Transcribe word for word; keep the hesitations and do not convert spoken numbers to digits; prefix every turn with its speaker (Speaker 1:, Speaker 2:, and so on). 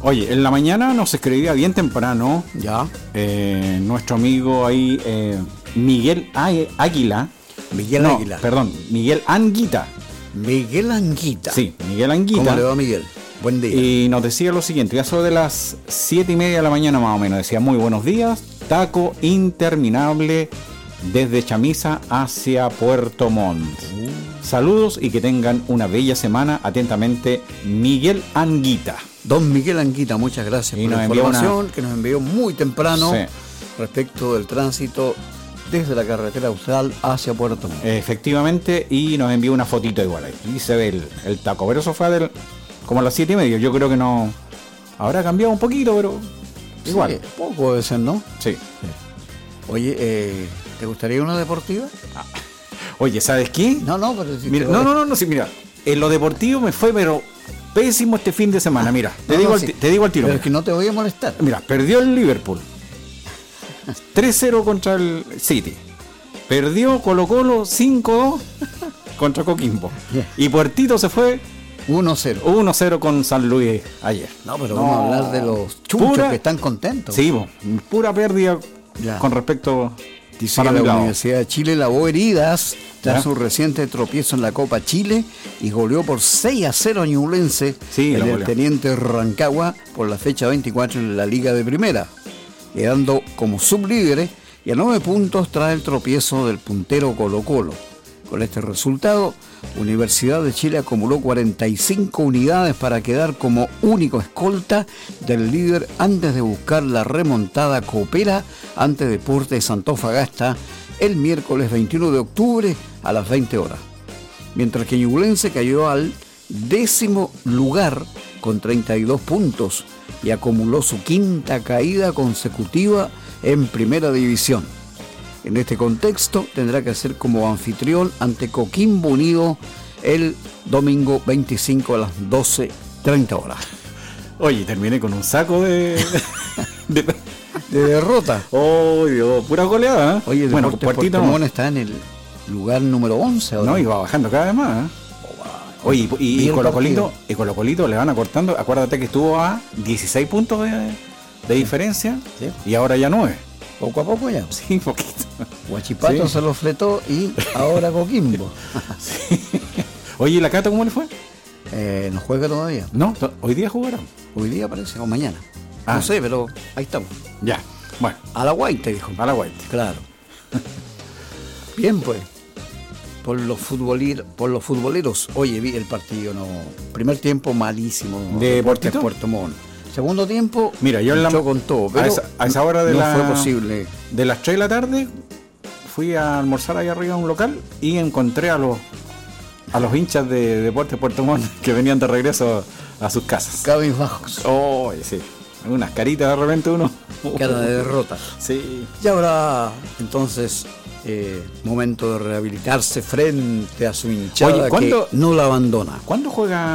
Speaker 1: Oye, en la mañana nos escribía bien temprano.
Speaker 2: Ya.
Speaker 1: Eh, nuestro amigo ahí, eh, Miguel Á- Águila.
Speaker 2: Miguel
Speaker 1: no,
Speaker 2: Águila.
Speaker 1: Perdón, Miguel Anguita.
Speaker 2: Miguel Anguita.
Speaker 1: Sí, Miguel Anguita.
Speaker 2: ¿Cómo le va, Miguel? Buen día.
Speaker 1: Y nos decía lo siguiente, ya eso de las siete y media de la mañana más o menos, decía muy buenos días, taco interminable desde Chamisa hacia Puerto Montt. Uh. Saludos y que tengan una bella semana. Atentamente, Miguel Anguita.
Speaker 2: Don Miguel Anguita, muchas gracias
Speaker 1: y
Speaker 2: por la información una... que nos envió muy temprano sí. respecto del tránsito desde la carretera austral hacia Puerto Montt.
Speaker 1: Efectivamente, y nos envió una fotito igual ahí. Y se ve el, el taco, pero eso fue del, como a las siete y media. Yo creo que no habrá cambiado un poquito, pero igual.
Speaker 2: Sí, poco debe ser, ¿no?
Speaker 1: Sí. sí.
Speaker 2: Oye, eh, ¿te gustaría una deportiva?
Speaker 1: Ah. Oye, ¿sabes qué?
Speaker 2: No, no, pero si
Speaker 1: mira, no, no, no, no, sí, mira. En lo deportivo me fue, pero pésimo este fin de semana. Mira, te,
Speaker 2: no,
Speaker 1: digo,
Speaker 2: no,
Speaker 1: al,
Speaker 2: sí.
Speaker 1: te digo al tiro.
Speaker 2: Pero es que no te voy a molestar.
Speaker 1: Mira, perdió el Liverpool. tres cero contra el City. Perdió Colo Colo cinco dos contra Coquimbo. Yeah. Y Puertito se fue
Speaker 2: uno cero.
Speaker 1: uno cero con San Luis ayer.
Speaker 2: No, pero no, vamos a hablar de los chuchos pura, que están contentos.
Speaker 1: Sí, bo, pura pérdida yeah. con respecto
Speaker 2: Dice que la lado. Universidad de Chile lavó heridas tras su reciente tropiezo en la Copa Chile y goleó por seis a cero a Ñublense
Speaker 1: sí,
Speaker 2: en el Teniente Rancagua por la fecha veinticuatro en la Liga de Primera, quedando como sublíderes y a nueve puntos tras el tropiezo del puntero Colo Colo. Con este resultado, Universidad de Chile acumuló cuarenta y cinco unidades para quedar como único escolta del líder antes de buscar la remontada coopera ante Deportes Antofagasta el miércoles veintiuno de octubre a las veinte horas. Mientras que Ñublense cayó al décimo lugar con treinta y dos puntos y acumuló su quinta caída consecutiva en Primera División. En este contexto tendrá que ser como anfitrión ante Coquimbo Unido el domingo veinticinco a las doce treinta horas.
Speaker 1: Oye, terminé con un saco de...
Speaker 2: de, de derrota.
Speaker 1: Oh, Dios, pura goleada. ¿eh?
Speaker 2: Oye, bueno, Puerto Montt está en el lugar número once ahora.
Speaker 1: No, y va bajando cada vez más. ¿eh? Oh, wow. Oye, y, y, y Colo Colito, y Colo Colito le van acortando. Acuérdate que estuvo a dieciséis puntos de, de diferencia sí. y ahora ya nueve.
Speaker 2: Poco a poco ya.
Speaker 1: Sí, poquito.
Speaker 2: Huachipato sí. se lo fletó y ahora Coquimbo.
Speaker 1: Sí. Oye, ¿y la Cata cómo le fue?
Speaker 2: Eh, no juega todavía.
Speaker 1: No, hoy día jugarán.
Speaker 2: Hoy día parece, o mañana.
Speaker 1: Ah.
Speaker 2: No sé, pero ahí estamos.
Speaker 1: Ya, bueno.
Speaker 2: A la Guaite, dijo.
Speaker 1: A la Guaite.
Speaker 2: Claro. Bien, pues. Por los, futbolir, por los futboleros. Oye, vi el partido, no. Primer tiempo malísimo.
Speaker 1: ¿De Puerto
Speaker 2: Puerto Montt? Segundo tiempo,
Speaker 1: mira, yo en la,
Speaker 2: con todo, pero
Speaker 1: a, esa, a esa hora de
Speaker 2: no
Speaker 1: la,
Speaker 2: fue posible.
Speaker 1: De las tres de la tarde fui a almorzar ahí arriba a un local y encontré a los a los hinchas de Deportes Puerto Montt que venían de regreso a sus casas.
Speaker 2: Cabizbajos.
Speaker 1: Oh, sí. Unas caritas de repente uno.
Speaker 2: Cara de derrota.
Speaker 1: Sí.
Speaker 2: Y ahora, entonces, eh, momento de rehabilitarse frente a su hinchada. Oye, ¿cuándo, que no la abandona.
Speaker 1: ¿Cuándo juega